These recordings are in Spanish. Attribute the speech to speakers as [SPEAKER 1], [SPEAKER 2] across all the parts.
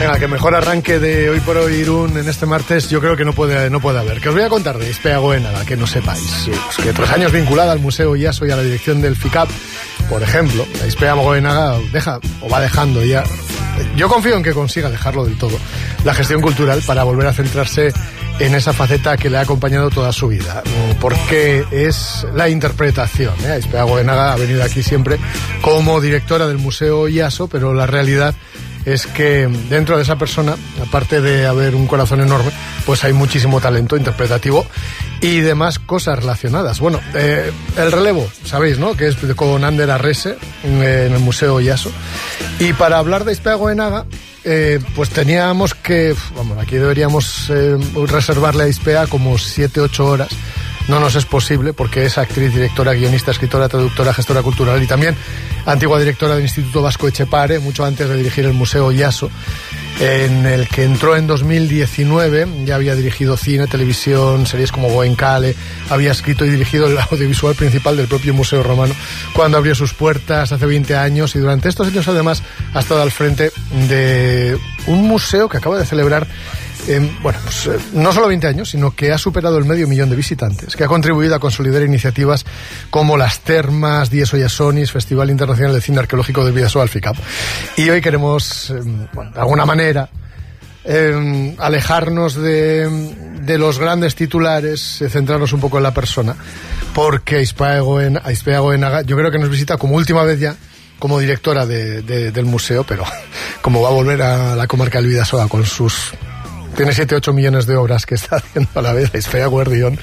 [SPEAKER 1] Venga, que mejor arranque de Hoy por Hoy Irún en este martes yo creo que no puede haber. Que os voy a contar de Aizpea Goenaga, que no sepáis. Pues que 3 años vinculada al Museo Iaso y a la dirección del FICAP, por ejemplo, Aizpea Goenaga deja o va dejando ya. Yo confío en que consiga dejarlo del todo, la gestión cultural, para volver a centrarse en esa faceta que le ha acompañado toda su vida, porque es la interpretación. Aizpea Goenaga ha venido aquí siempre como directora del Museo Iaso, pero la realidad es que dentro de esa persona, aparte de haber un corazón enorme, pues hay muchísimo talento interpretativo y demás cosas relacionadas. Bueno, el relevo, sabéis, ¿no?, que es con Ander Arrese en el Museo Iaso. Y para hablar de Aizpea Goenaga, pues teníamos que... Vamos, aquí deberíamos reservarle a Aizpea como 7-8 horas. No nos es posible porque es actriz, directora, guionista, escritora, traductora, gestora cultural y también antigua directora del Instituto Vasco Etxepare, mucho antes de dirigir el Museo Iaso, en el que entró en 2019. Ya había dirigido cine, televisión, series como Goenkale, había escrito y dirigido el audiovisual principal del propio Museo Romano cuando abrió sus puertas hace 20 años, y durante estos años además ha estado al frente de un museo que acaba de celebrar no solo 20 años, sino que ha superado el 500.000 de visitantes, que ha contribuido a consolidar iniciativas como las Termas, Dies Oyasonis, Festival Internacional de Cine Arqueológico del Bidasoa, al FICAP. Y hoy queremos, de alguna manera, alejarnos de los grandes titulares, centrarnos un poco en la persona, porque Aizpea Goenaga yo creo que nos visita como última vez ya como directora del museo, pero como va a volver a la comarca del Bidasoa con sus... Tiene 7-8 millones de obras que está haciendo a la vez. Aizpea Guardión.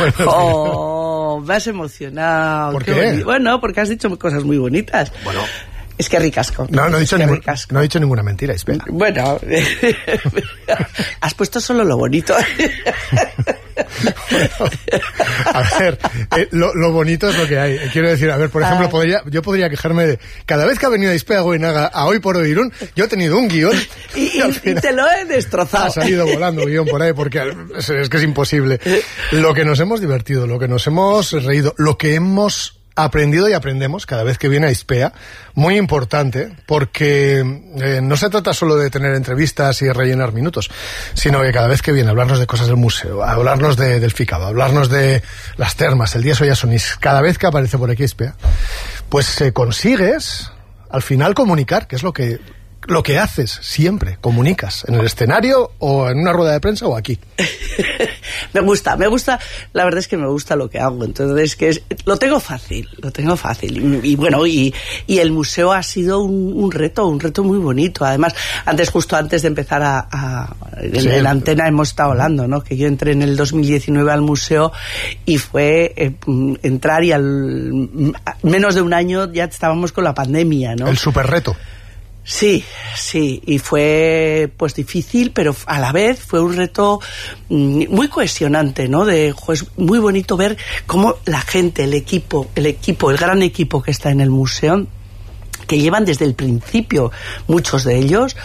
[SPEAKER 2] Me has emocionado.
[SPEAKER 1] ¿Por qué?
[SPEAKER 2] Bueno, porque has dicho cosas muy bonitas.
[SPEAKER 1] Bueno.
[SPEAKER 2] Es que ricasco.
[SPEAKER 1] No he dicho ninguna mentira, Aizpea.
[SPEAKER 2] Bueno, has puesto solo lo bonito.
[SPEAKER 1] Bueno, a ver, lo bonito es lo que hay. Quiero decir, a ver, por ejemplo, yo podría quejarme de cada vez que ha venido Aizpea Goenaga a Hoy por Hoy Irún, yo he tenido un guión
[SPEAKER 2] y al final te lo he destrozado.
[SPEAKER 1] Ha salido volando guión por ahí, porque es que es imposible. Lo que nos hemos divertido, lo que nos hemos reído, lo que hemos aprendido y aprendemos cada vez que viene Aizpea, muy importante, porque no se trata solo de tener entrevistas y rellenar minutos, sino que cada vez que viene a hablarnos de cosas del museo, a hablarnos del FICAP, a hablarnos de las termas, el Dies Oyasonis, cada vez que aparece por aquí Aizpea, pues consigues al final comunicar, que es lo que haces siempre, comunicas en el escenario o en una rueda de prensa o aquí.
[SPEAKER 2] Me gusta, la verdad es que me gusta lo que hago, entonces lo tengo fácil, y bueno, y el museo ha sido un reto muy bonito. Además, justo antes de empezar en la antena hemos estado hablando, ¿no?, que yo entré en el 2019 al museo y fue entrar, y al menos de un año ya estábamos con la pandemia, ¿no?
[SPEAKER 1] El super reto.
[SPEAKER 2] Sí, y fue pues difícil, pero a la vez fue un reto muy cohesionante, ¿no? Es muy bonito ver cómo la gente, el gran equipo que está en el museo, que llevan desde el principio, muchos de ellos,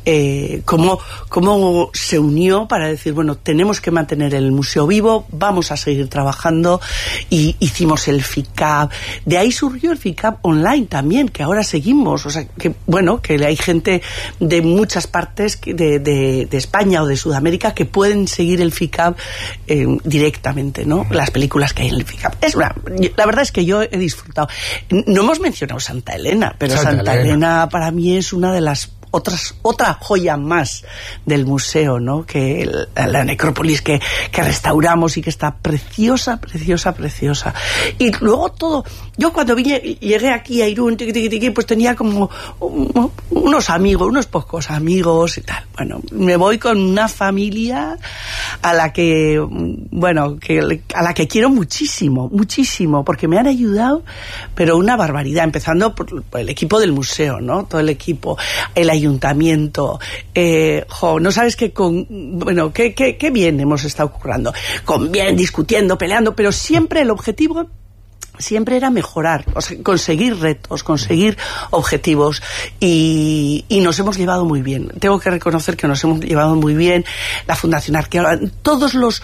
[SPEAKER 2] cómo se unió para decir, bueno, tenemos que mantener el museo vivo, vamos a seguir trabajando, y hicimos el FICAP. De ahí surgió el FICAP online también, que ahora seguimos, o sea, que bueno, que hay gente de muchas partes de España o de Sudamérica que pueden seguir el FICAP directamente, ¿no? Las películas que hay en el FICAP. La verdad es que yo he disfrutado. No hemos mencionado Santa Elena, pero Santa Elena para mí es una de las otra joya más del museo, ¿no? Que la necrópolis que restauramos y que está preciosa. Y luego todo, yo cuando llegué aquí a Irún, pues tenía como unos pocos amigos y tal. Bueno, me voy con una familia a la que quiero muchísimo, porque me han ayudado, pero una barbaridad, empezando por el equipo del museo, ¿no? Todo el equipo, el ayuntamiento, no sabes qué bien hemos estado currando, discutiendo, peleando, pero siempre el objetivo siempre era mejorar, o sea, conseguir retos, conseguir objetivos, y nos hemos llevado muy bien. Tengo que reconocer que nos hemos llevado muy bien. La Fundación Arqueóloga, todos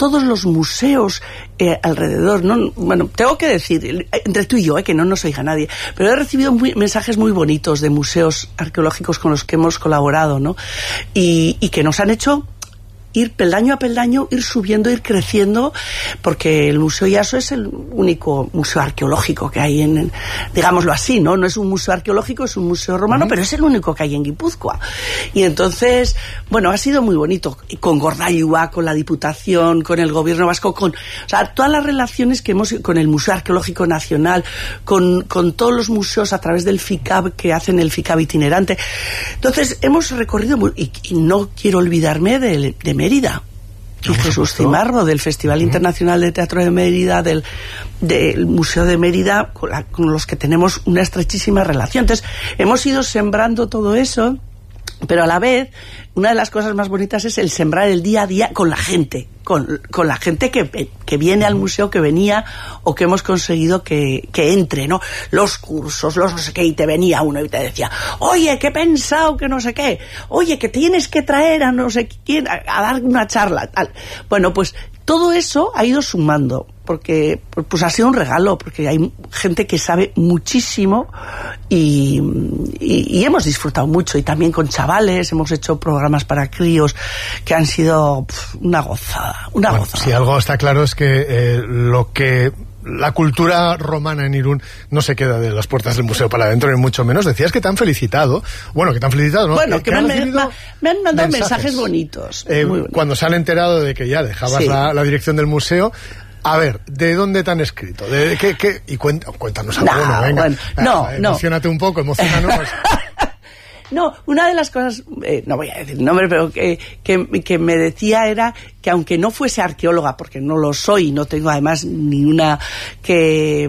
[SPEAKER 2] todos los museos alrededor, ¿no? Bueno, tengo que decir, entre tú y yo, que no nos oiga nadie, pero he recibido mensajes muy bonitos de museos arqueológicos con los que hemos colaborado, ¿no? Y que nos han hecho ir peldaño a peldaño, ir subiendo, ir creciendo, porque el Museo Iaso es el único museo arqueológico que hay digámoslo así, ¿no? No es un museo arqueológico, es un museo romano, pero es el único que hay en Guipúzcoa. Y entonces, bueno, ha sido muy bonito, con Gordailoa, con la Diputación, con el Gobierno Vasco, o sea, todas las relaciones que hemos, con el Museo Arqueológico Nacional, con todos los museos a través del FICAB, que hacen el FICAB itinerante. Entonces, hemos recorrido, y no quiero olvidarme de Mérida, y Jesús Cimarro, del Festival Internacional de Teatro de Mérida, del Museo de Mérida, con los que tenemos una estrechísima relación. Entonces, hemos ido sembrando todo eso, pero a la vez, una de las cosas más bonitas es el sembrar el día a día con la gente, con la gente que viene al museo, que venía, o que hemos conseguido que entre, ¿no? Los cursos, los no sé qué, y te venía uno y te decía, oye, que he pensado que no sé qué, oye, que tienes que traer a no sé quién a dar una charla, tal. Bueno, pues todo eso ha ido sumando, porque pues ha sido un regalo, porque hay gente que sabe muchísimo y hemos disfrutado mucho, y también con chavales hemos hecho programas para críos que han sido una gozada,
[SPEAKER 1] Bueno, si algo está claro es que la cultura romana en Irún no se queda de las puertas del museo para adentro, ni mucho menos. Decías que te han felicitado. Bueno, que te han felicitado, ¿no?
[SPEAKER 2] Bueno, que me han mandado mensajes bonitos. Muy bonitos.
[SPEAKER 1] Cuando se han enterado de que ya dejabas la dirección del museo. A ver, ¿de dónde te han escrito? ¿De qué? Y cuéntanos alguno, venga.
[SPEAKER 2] Bueno,
[SPEAKER 1] emocionate un poco, emocionanos.
[SPEAKER 2] No, una de las cosas, no voy a decir el nombre, pero que me decía era que aunque no fuese arqueóloga, porque no lo soy, no tengo además ni una que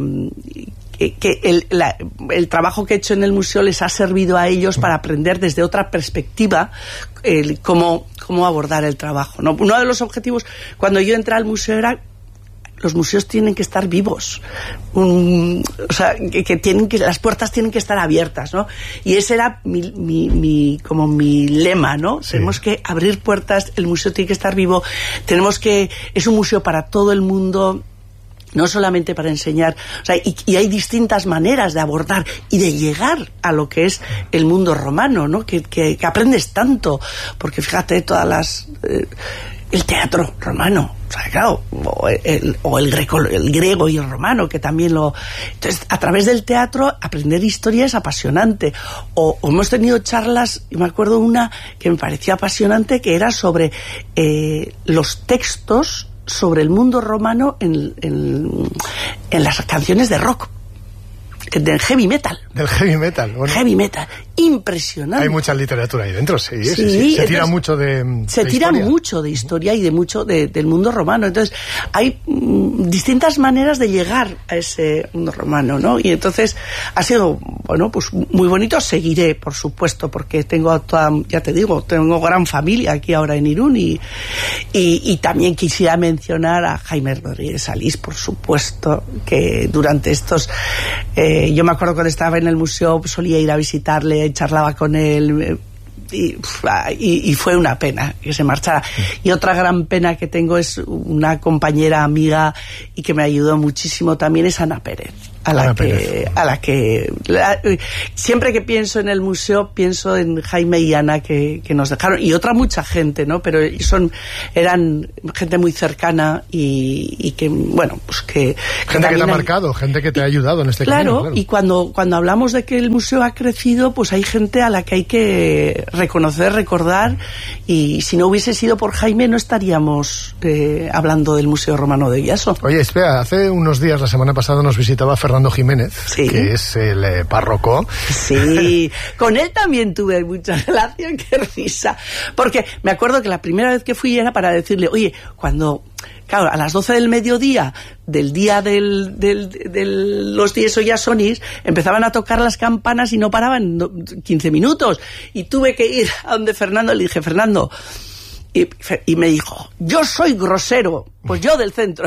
[SPEAKER 2] el trabajo que he hecho en el museo les ha servido a ellos para aprender desde otra perspectiva cómo abordar el trabajo, ¿no? Uno de los objetivos cuando yo entré al museo era: los museos tienen que estar vivos, o sea, que las puertas tienen que estar abiertas, ¿no? Y ese era como mi lema, ¿no? Sí. Tenemos que abrir puertas, el museo tiene que estar vivo, es un museo para todo el mundo, no solamente para enseñar, o sea, y hay distintas maneras de abordar y de llegar a lo que es el mundo romano, ¿no? Que aprendes tanto, porque fíjate, todas las el teatro romano, o sea, claro, o el griego y el romano, que también entonces, a través del teatro aprender historia es apasionante. O hemos tenido charlas, y me acuerdo una que me parecía apasionante, que era sobre los textos sobre el mundo romano en las canciones de rock, del heavy metal.
[SPEAKER 1] Del heavy metal, bueno.
[SPEAKER 2] Heavy metal, impresionante.
[SPEAKER 1] Hay mucha literatura ahí dentro, sí. Se tira mucho de
[SPEAKER 2] mucho de historia y de mucho del mundo romano. Entonces, hay distintas maneras de llegar a ese mundo romano, ¿no? Y entonces ha sido, bueno, pues muy bonito. Seguiré, por supuesto, porque tengo tengo gran familia aquí ahora en Irún, y también quisiera mencionar a Jaime Rodríguez Salís, por supuesto, que durante estos yo me acuerdo cuando estaba en el museo, solía ir a visitarle, charlaba con él, y fue una pena que se marchara. Y otra gran pena que tengo es una compañera amiga y que me ayudó muchísimo también, es Ana Pérez. Siempre que pienso en el museo pienso en Jaime y Ana que nos dejaron, y otra mucha gente, ¿no? Pero eran gente muy cercana y que, bueno, pues que
[SPEAKER 1] gente que te ha marcado, gente que te ha ayudado en este camino.
[SPEAKER 2] Claro, y cuando hablamos de que el museo ha crecido, pues hay gente a la que hay que reconocer, recordar, y si no hubiese sido por Jaime no estaríamos hablando del Museo Romano de Iaso.
[SPEAKER 1] Oye, espera, hace unos días, la semana pasada, nos visitaba Fernando Jiménez, ¿sí? Que es el párroco.
[SPEAKER 2] Sí, con él también tuve mucha relación, qué risa. Porque me acuerdo que la primera vez que fui era para decirle, oye, claro, a las 12 del mediodía del día de los 10 Oyasonis empezaban a tocar las campanas y no paraban 15 minutos. Y tuve que ir a donde Fernando, le dije, Fernando, y me dijo, yo soy grosero, pues yo del centro.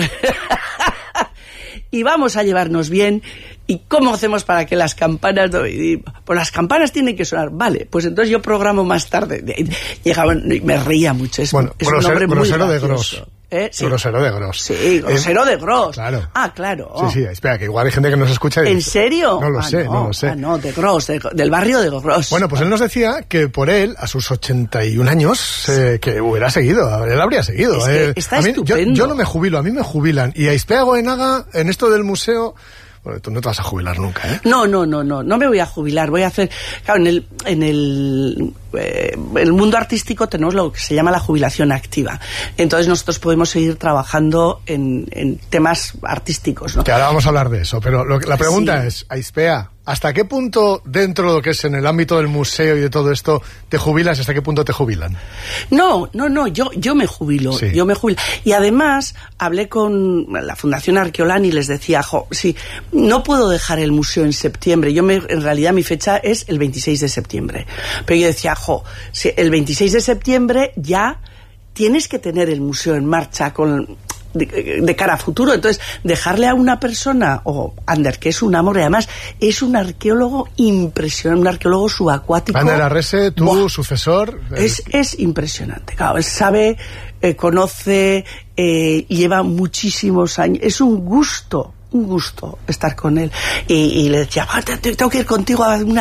[SPEAKER 2] Y vamos a llevarnos bien. ¿Y cómo hacemos para que las campanas pues las campanas tienen que sonar? Vale, pues entonces yo programo más tarde. Llegaban y me reía mucho. Es un hombre muy gracioso. Sí.
[SPEAKER 1] Grosero de Gros.
[SPEAKER 2] Sí, grosero de Gros.
[SPEAKER 1] Claro.
[SPEAKER 2] Ah, claro.
[SPEAKER 1] Sí, espera, que igual hay gente que nos escucha y
[SPEAKER 2] ¿En
[SPEAKER 1] dice,
[SPEAKER 2] serio?
[SPEAKER 1] No lo sé.
[SPEAKER 2] No, de Gros, del barrio de Gros.
[SPEAKER 1] Bueno, pues él nos decía que por él, a sus 81 años, que hubiera seguido, él habría seguido.
[SPEAKER 2] Es que está estupendo.
[SPEAKER 1] Yo no me jubilo, a mí me jubilan. Y a Aizpea Goenaga, en esto del museo... Bueno, tú no te vas a jubilar nunca, ¿eh?
[SPEAKER 2] No me voy a jubilar, voy a hacer... Claro, en el mundo artístico tenemos lo que se llama la jubilación activa. Entonces nosotros podemos seguir trabajando en temas artísticos, ¿no?
[SPEAKER 1] Que ahora vamos a hablar de eso, pero la pregunta es, Aizpea, ¿hasta qué punto dentro de lo que es en el ámbito del museo y de todo esto te jubilas? ¿Hasta qué punto te jubilan?
[SPEAKER 2] No, yo me jubilo,
[SPEAKER 1] sí.
[SPEAKER 2] yo me jubilo. Y además hablé con la Fundación Arqueolán y les decía, no puedo dejar el museo en septiembre. En realidad mi fecha es el 26 de septiembre. Pero yo decía, si el 26 de septiembre ya tienes que tener el museo en marcha de cara a futuro. Entonces, dejarle a una persona, Ander, que es un amor, y además es un arqueólogo impresionante, un arqueólogo subacuático.
[SPEAKER 1] Ander Arrese, sucesor.
[SPEAKER 2] Es impresionante, claro, él sabe, conoce, lleva muchísimos años, es un gusto estar con él. Y le decía, tengo que ir contigo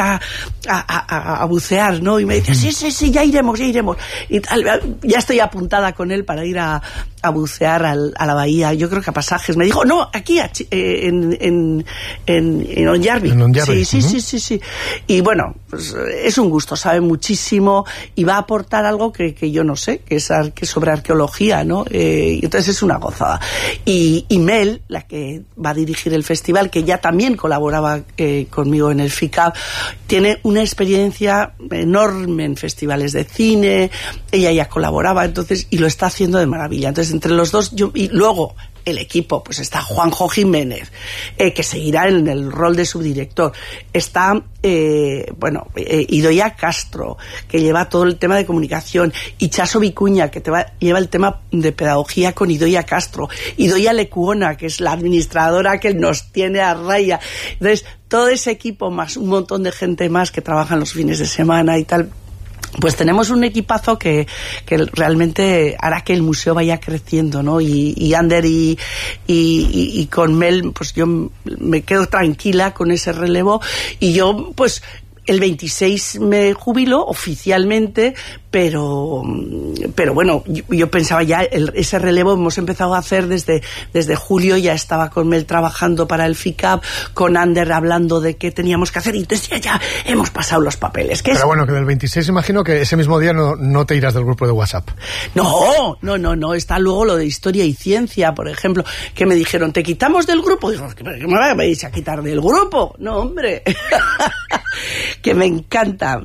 [SPEAKER 2] a bucear, ¿no? Y me decía, sí, ya iremos. Y tal, ya estoy apuntada con él para ir a bucear a la bahía, yo creo que a Pasajes. Me dijo, no, aquí, en Onyarbi.
[SPEAKER 1] En Onyarbi.
[SPEAKER 2] Sí. Y bueno, pues, es un gusto, sabe muchísimo y va a aportar algo que yo no sé, que es sobre arqueología, ¿no? Y entonces es una gozada. Y Mel, la que va a dirigir el festival, que ya también colaboraba conmigo en el FICAP, tiene una experiencia enorme en festivales de cine, ella ya colaboraba, entonces, y lo está haciendo de maravilla. Entonces, entre los dos, y luego el equipo, pues está Juanjo Jiménez, que seguirá en el rol de subdirector. Está, Idoia Castro, que lleva todo el tema de comunicación. Itxaso Vicuña, que lleva el tema de pedagogía con Idoia Castro. Idoia Lecuona, que es la administradora que nos tiene a raya. Entonces, todo ese equipo, más un montón de gente más que trabajan los fines de semana y tal... Pues tenemos un equipazo que realmente hará que el museo vaya creciendo, ¿no? Y Ander y con Mel, pues yo me quedo tranquila con ese relevo y yo, pues... El 26 me jubilo oficialmente, pero bueno, yo pensaba ya, ese relevo hemos empezado a hacer desde julio, ya estaba con Mel trabajando para el FICAP, con Ander hablando de qué teníamos que hacer, y entonces ya hemos pasado los papeles.
[SPEAKER 1] Pero bueno, que del 26 imagino que ese mismo día no te irás del grupo de WhatsApp.
[SPEAKER 2] No, está luego lo de historia y ciencia, por ejemplo, que me dijeron, ¿te quitamos del grupo? Digo, ¿qué me vais a quitar del grupo? No, hombre. Que me encanta.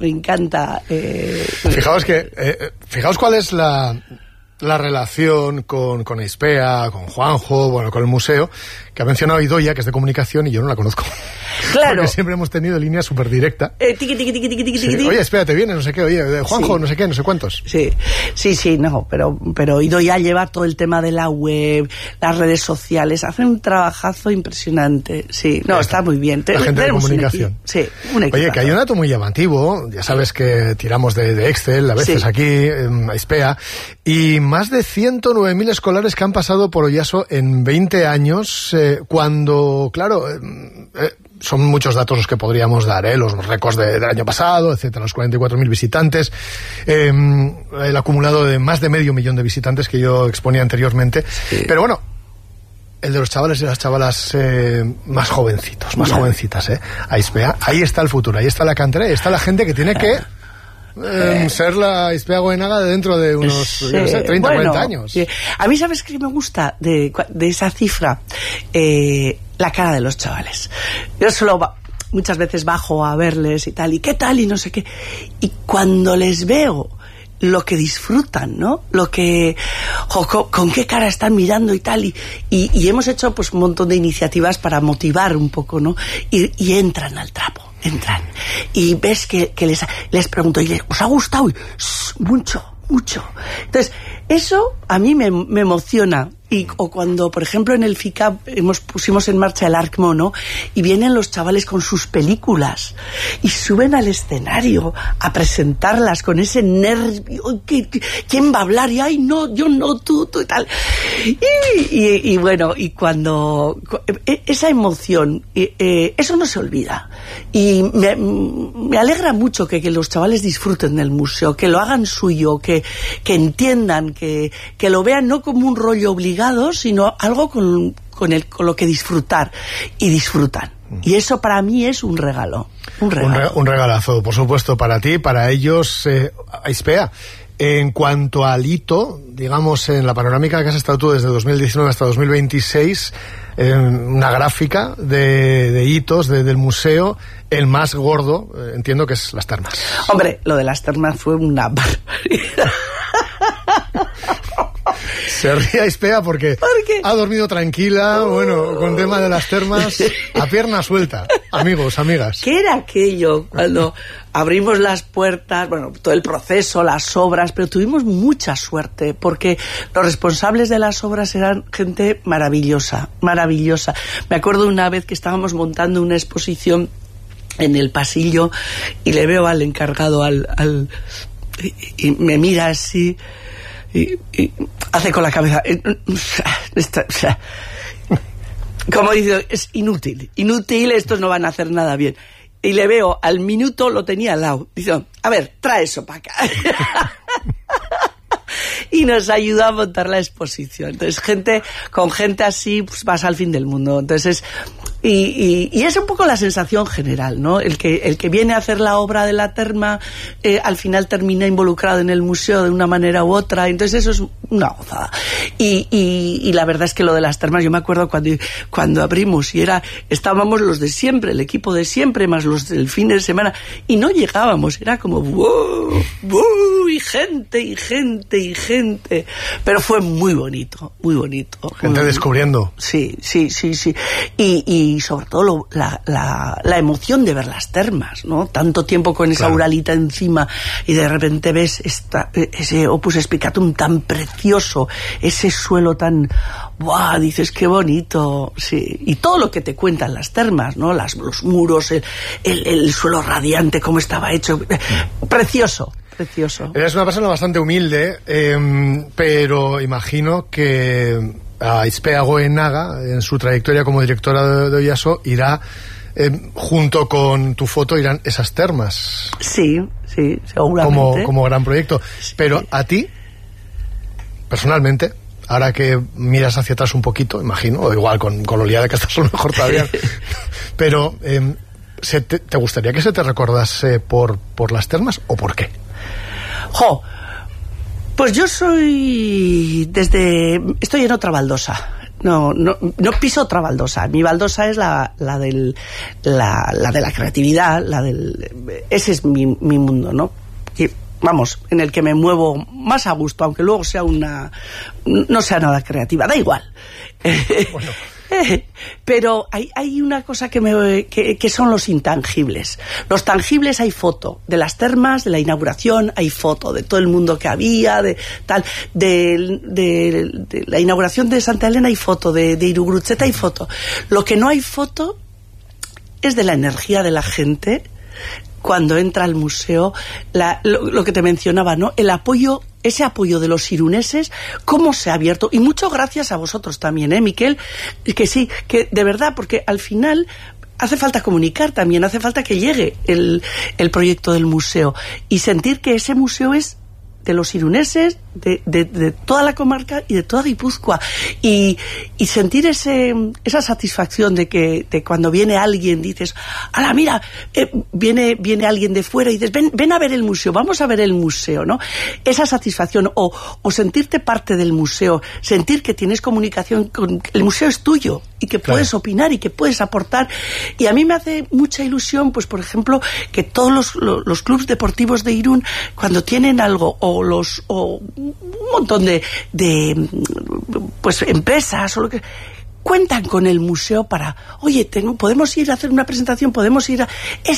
[SPEAKER 1] Fijaos cuál es la relación con Aizpea, con Juanjo, con el museo, que ha mencionado Idoia, que es de comunicación, y yo no la conozco.
[SPEAKER 2] Claro.
[SPEAKER 1] Porque siempre hemos tenido línea súper directa.
[SPEAKER 2] Tiqui.
[SPEAKER 1] Oye, espérate, viene, no sé qué, oye, Juanjo,
[SPEAKER 2] sí.
[SPEAKER 1] No sé qué, no sé cuántos.
[SPEAKER 2] Sí, no, pero Idoia lleva todo el tema de la web, las redes sociales, hace un trabajazo impresionante. Sí, no, está muy bien.
[SPEAKER 1] La gente de comunicación.
[SPEAKER 2] Un equipo.
[SPEAKER 1] Oye, que hay un dato muy llamativo, ya sabes que tiramos de Excel a veces aquí, Aizpea, y más de 109.000 escolares que han pasado por Oyaso en 20 años, cuando, claro, son muchos datos los que podríamos dar, los récords del año pasado, etcétera, los 44.000 visitantes, el acumulado de más de 500.000 de visitantes que yo exponía anteriormente, pero bueno, el de los chavales y las chavalas más jovencitos, más jovencitas, Aizpea, ahí está el futuro, ahí está la cantera, ahí está la gente que tiene que ser la Aizpea Goenaga dentro de unos 30, 40 años.
[SPEAKER 2] Sí. A mí, ¿sabes qué me gusta de esa cifra? La cara de los chavales. Yo muchas veces bajo a verles y tal, y qué tal, y no sé qué. Y cuando les veo lo que disfrutan, ¿no? Lo que... con qué cara están mirando y tal. Y hemos hecho pues un montón de iniciativas para motivar un poco, ¿no? Y entran al trapo. Entran. Y ves que les pregunto, ¿os ha gustado? Mucho. Entonces, eso a mí me emociona. o cuando, por ejemplo, en el FICAP pusimos en marcha el Arc Mono y vienen los chavales con sus películas y suben al escenario a presentarlas con ese nervio. ¿Quién va a hablar? Y ay, no, yo no, tú y tal. Y bueno, y cuando esa emoción, eso no se olvida. Y me alegra mucho que los chavales disfruten del museo, que lo hagan suyo, que entiendan, que lo vean no como un rollo obligado, sino algo con lo que disfrutar, y disfrutan. Y eso para mí es un regalo. Un
[SPEAKER 1] regalazo, por supuesto, para ti, para ellos. Aizpea, en cuanto al hito, digamos, en la panorámica que has estado tú desde 2019 hasta 2026, una gráfica de hitos del museo, el más gordo, entiendo que es las termas.
[SPEAKER 2] Hombre, lo de las termas fue una barbaridad.
[SPEAKER 1] Se ríe Aizpea porque ha dormido tranquila, bueno, con tema de las termas, a pierna suelta, amigos, amigas.
[SPEAKER 2] ¿Qué era aquello cuando abrimos las puertas? Bueno, todo el proceso, las obras, pero tuvimos mucha suerte porque los responsables de las obras eran gente maravillosa, maravillosa. Me acuerdo una vez que estábamos montando una exposición en el pasillo y le veo al encargado, y me mira así y hace con la cabeza, como dice, es inútil, estos no van a hacer nada bien. Y le veo, al minuto lo tenía al lado, dice, a ver, trae eso para acá. Y nos ayudó a montar la exposición. Entonces, con gente así, pues vas al fin del mundo. Entonces, y es un poco la sensación general, ¿no? El que viene a hacer la obra de la terma, al final termina involucrado en el museo de una manera u otra. Entonces, eso es una gozada. Y la verdad es que lo de las termas, yo me acuerdo cuando abrimos y estábamos los de siempre, el equipo de siempre, más los del fin de semana, y no llegábamos, era como ¡wow! Y gente, pero fue muy bonito, muy bonito.
[SPEAKER 1] Gente descubriendo.
[SPEAKER 2] Sí. Y sobre todo la emoción de ver las termas, ¿no? Tanto tiempo con esa uralita encima y de repente ves ese Opus Explicatum tan precioso, ese suelo tan... ¡Buah! Dices, qué bonito, sí. Y todo lo que te cuentan las termas, ¿no? Los muros, el suelo radiante, cómo estaba hecho. Precioso.
[SPEAKER 1] Eres una persona bastante humilde, pero imagino que Aizpea Goenaga, en su trayectoria como directora de Oiaso, irá, junto con tu foto, irán esas termas.
[SPEAKER 2] Sí, seguramente.
[SPEAKER 1] Como gran proyecto. Pero a ti, personalmente, ahora que miras hacia atrás un poquito, imagino, o igual con lo liada que estás, a lo mejor todavía, pero ¿te gustaría que se te recordase por las termas o por qué?
[SPEAKER 2] Pues yo estoy en otra baldosa. No piso otra baldosa. Mi baldosa es la de la creatividad, ese es mi mundo, ¿no? Y, vamos, en el que me muevo más a gusto, aunque luego no sea nada creativa, da igual.
[SPEAKER 1] Bueno.
[SPEAKER 2] Pero hay una cosa que son los intangibles. Los tangibles, hay foto de las termas, de la inauguración, hay foto de todo el mundo que había, de la inauguración de Santa Elena hay foto, de Iruguruzeta hay foto. Lo que no hay foto es de la energía de la gente cuando entra al museo, lo que te mencionaba, ¿no? Ese apoyo de los iruneses, cómo se ha abierto, y mucho gracias a vosotros también, Miquel, que sí, que de verdad, porque al final hace falta comunicar también, hace falta que llegue el proyecto del museo y sentir que ese museo es de los iruneses, de toda la comarca y de toda Guipúzcoa, y sentir esa satisfacción de cuando viene alguien dices, ¡hala, mira! Viene alguien de fuera y dices, ven a ver el museo, vamos a ver el museo, ¿no? Esa satisfacción, o sentirte parte del museo, sentir que tienes comunicación con el museo, es tuyo y que puedes opinar y que puedes aportar. Y a mí me hace mucha ilusión, pues por ejemplo, que todos los clubes deportivos de Irún, cuando tienen algo, o un montón de pues empresas o lo que, cuentan con el museo para, oye, podemos ir a hacer una presentación, podemos ir a... Ese es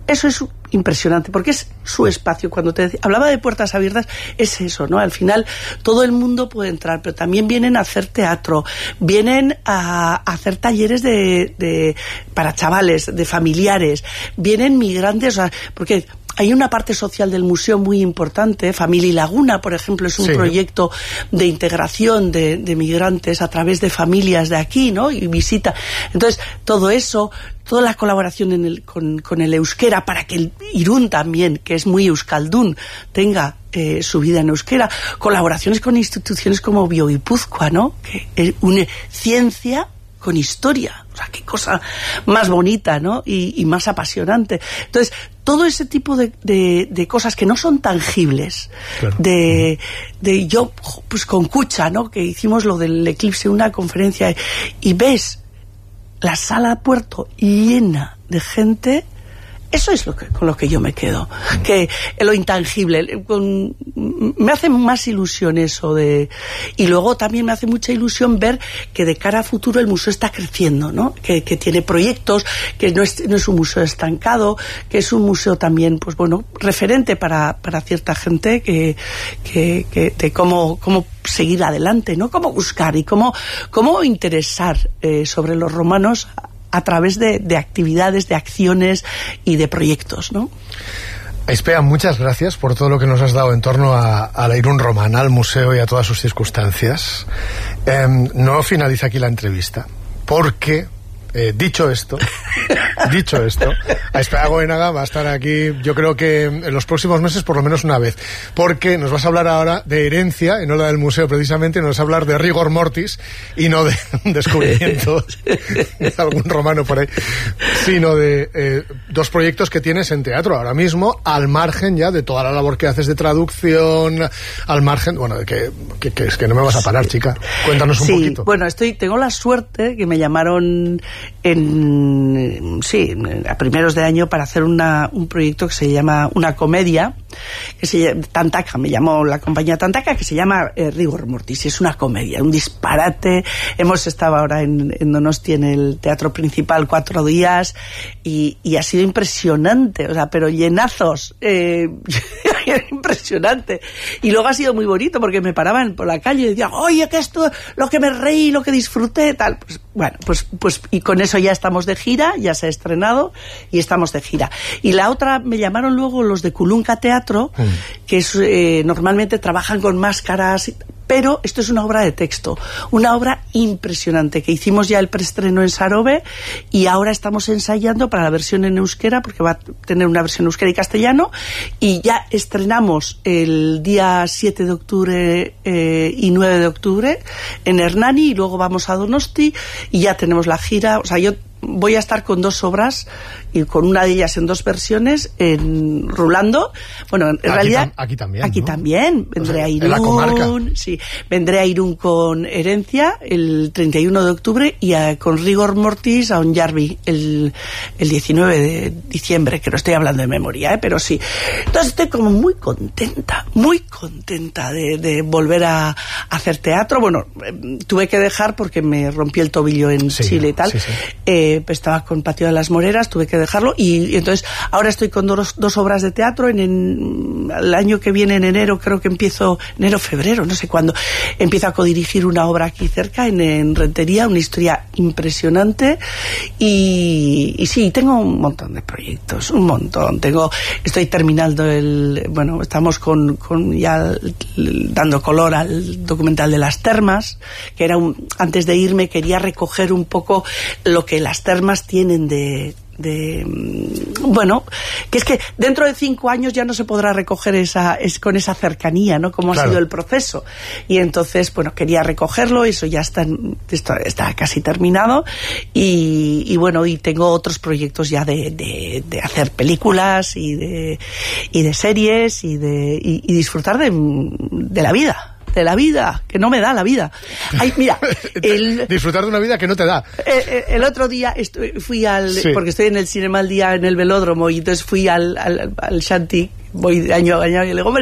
[SPEAKER 2] eso es impresionante, porque es su espacio. Cuando te hablaba de puertas abiertas, es eso, ¿no? Al final, todo el mundo puede entrar, pero también vienen a hacer teatro, vienen a hacer talleres para chavales, de familiares, vienen migrantes, o sea, porque hay una parte social del museo muy importante. Familia y Laguna, por ejemplo, es un proyecto de integración de migrantes a través de familias de aquí, ¿no? Y visita. Entonces, todo eso, toda la colaboración con el euskera para que el Irún también, que es muy euskaldún, tenga su vida en euskera. Colaboraciones con instituciones como Bioguipúzcoa, ¿no? Que une ciencia con historia. O sea, qué cosa más bonita, ¿no? Y más apasionante. Entonces, todo ese tipo de cosas que no son tangibles, claro. Yo, pues con Cucha, ¿no? Que hicimos lo del eclipse, una conferencia, y ves la sala Puerto llena de gente. Eso es con lo que yo me quedo, que lo intangible, me hace más ilusión eso y luego también me hace mucha ilusión ver que de cara a futuro el museo está creciendo, ¿no? Que tiene proyectos, que no es un museo estancado, que es un museo también, pues bueno, referente para cierta gente, que de cómo seguir adelante, ¿no? Cómo buscar y cómo interesar sobre los romanos a través de actividades, de acciones y de proyectos, ¿no?
[SPEAKER 1] Aizpea, muchas gracias por todo lo que nos has dado en torno a la Irún romana, al museo y a todas sus circunstancias. No finaliza aquí la entrevista, porque, dicho esto, Aizpea Goenaga va a estar aquí, yo creo que en los próximos meses por lo menos una vez, porque nos vas a hablar ahora de herencia, y no la del museo precisamente, nos vas a hablar de rigor mortis, y no de un descubrimiento de algún romano por ahí, sino de dos proyectos que tienes en teatro ahora mismo, al margen ya de toda la labor que haces de traducción, al margen, bueno, que es que no me vas a parar, chica. Cuéntanos un poquito.
[SPEAKER 2] Bueno, tengo la suerte que me llamaron a primeros de año para hacer un proyecto que se llama una comedia, que se llama Tantaka, me llamó la compañía Tantaka, que se llama Rigor Mortis, y es una comedia, un disparate. Hemos estado ahora en Donosti en el teatro principal 4 días y ha sido impresionante, o sea, pero llenazos, impresionante. Y luego ha sido muy bonito porque me paraban por la calle y decían, oye, que esto, lo que me reí, lo que disfruté, tal. Pues bueno, pues y con eso ya estamos de gira, ya se ha estrenado y estamos de gira. Y la otra, me llamaron luego los de Kulunka Teatro, que es, normalmente trabajan con máscaras, pero esto es una obra de texto, una obra impresionante, que hicimos ya el preestreno en Sarobe y ahora estamos ensayando para la versión en euskera, porque va a tener una versión euskera y castellano, y ya estrenamos el día 7 de octubre y 9 de octubre en Hernani, y luego vamos a Donosti y ya tenemos la gira. O sea, yo voy a estar con 2 obras y con una de ellas en 2 versiones rulando. Bueno, en realidad
[SPEAKER 1] aquí también,
[SPEAKER 2] aquí, ¿no? También vendré a Irún,
[SPEAKER 1] en la comarca.
[SPEAKER 2] Sí, vendré a Irún con Herencia el 31 de octubre y con Rigor Mortis a Onjarvi el 19 de diciembre, que no estoy hablando de memoria, pero sí. Entonces estoy como muy contenta de volver a hacer teatro. Bueno, tuve que dejar porque me rompí el tobillo en Chile y tal. Sí. Estaba con Patio de las Moreras, tuve que dejarlo, y entonces ahora estoy con 2 obras de teatro. El año que viene, en enero, creo que empiezo, febrero, no sé cuándo, empiezo a codirigir una obra aquí cerca, en Rentería, una historia impresionante, y sí, tengo un montón de proyectos, un montón. Estoy terminando estamos con ya dando color al documental de las termas, que era antes de irme quería recoger un poco lo que las termas tienen bueno, que es que dentro de 5 años ya no se podrá recoger con esa cercanía, ¿no? Como claro. Ha sido el proceso. Y entonces, bueno, quería recogerlo, eso ya está casi terminado, y bueno, y tengo otros proyectos ya de hacer películas y de series y disfrutar de la vida. De la vida, que no me da la vida. Ay, mira,
[SPEAKER 1] disfrutar de una vida que no te da.
[SPEAKER 2] El otro día fui porque estoy en el Cinema al Día en el Velódromo, y entonces fui al Shanti, voy de año a año, y le digo,